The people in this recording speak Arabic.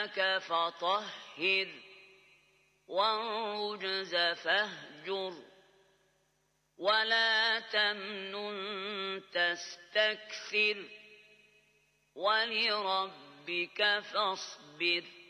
فطهر والرجز فاهجر ولا تمنن تستكثر ولربك فاصبر